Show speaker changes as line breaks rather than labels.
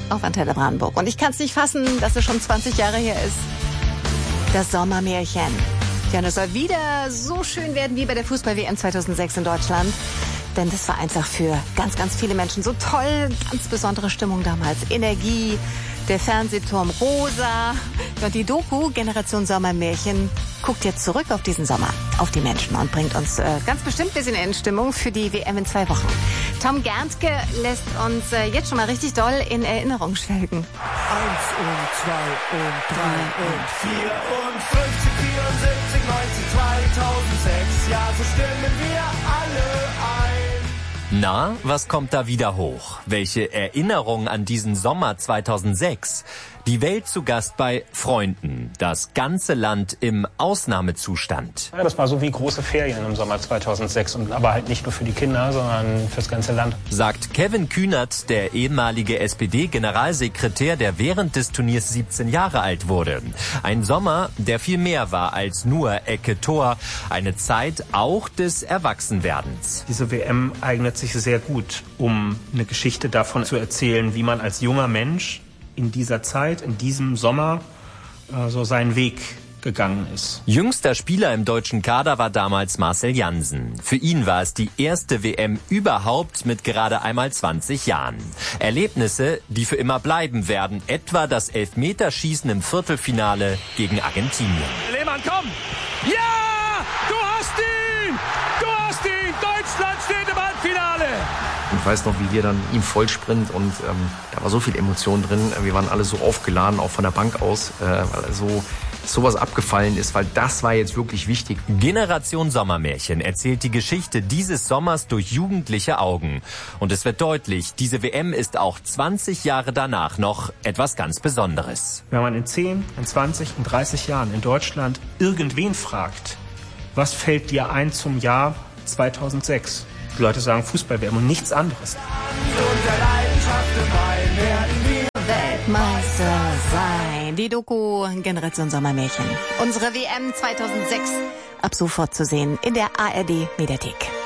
auf Antenne Brandenburg. Und ich kann es nicht fassen, dass es schon 20 Jahre her ist. Das Sommermärchen. Ja, und es soll wieder so schön werden wie bei der Fußball-WM 2006 in Deutschland. Denn das war einfach für ganz, ganz viele Menschen so toll. Ganz besondere Stimmung damals. Energie, der Fernsehturm rosa. Und die Doku Generation Sommermärchen guckt jetzt zurück auf diesen Sommer, auf die Menschen und bringt uns ganz bestimmt ein bisschen in Stimmung für die WM in 2 Wochen. Tom Gerntke lässt uns jetzt schon mal richtig doll in Erinnerung schwelgen.
1 und 2 und 3 und 4 und 50, 74, 90, 2006. Ja, so stimmen wir alle ein.
Na, was kommt da wieder hoch? Welche Erinnerung an diesen Sommer 2006? Die Welt zu Gast bei Freunden. Das ganze Land im Ausnahmezustand.
Ja, das war so wie große Ferien im Sommer 2006. Aber halt nicht nur für die Kinder, sondern fürs ganze Land.
Sagt Kevin Kühnert, der ehemalige SPD-Generalsekretär, der während des Turniers 17 Jahre alt wurde. Ein Sommer, der viel mehr war als nur Ecke-Tor. Eine Zeit auch des Erwachsenwerdens.
Diese WM eignet sich sehr gut, um eine Geschichte davon zu erzählen, wie man als junger Mensch in dieser Zeit, in diesem Sommer, so seinen Weg gegangen ist.
Jüngster Spieler im deutschen Kader war damals Marcel Jansen. Für ihn war es die erste WM überhaupt mit gerade einmal 20 Jahren. Erlebnisse, die für immer bleiben werden, etwa das Elfmeterschießen im Viertelfinale gegen Argentinien.
Lehmann, komm! Ja! Du hast ihn! Du hast ihn! Deutschland steht im Halbfinale!
Ich weiß noch, wie wir dann im Vollsprint und da war so viel Emotion drin. Wir waren alle so aufgeladen, auch von der Bank aus, weil sowas abgefallen ist, weil das war jetzt wirklich wichtig.
Generation Sommermärchen erzählt die Geschichte dieses Sommers durch jugendliche Augen. Und es wird deutlich, diese WM ist auch 20 Jahre danach noch etwas ganz Besonderes.
Wenn man in 10, in 20, in 30 Jahren in Deutschland irgendwen fragt, was fällt dir ein zum Jahr 2006? Die Leute sagen Fußball-WM und nichts anderes.
Weltmeister sein. Die Doku Generation Sommermärchen. Unsere WM 2006 ab sofort zu sehen in der ARD Mediathek.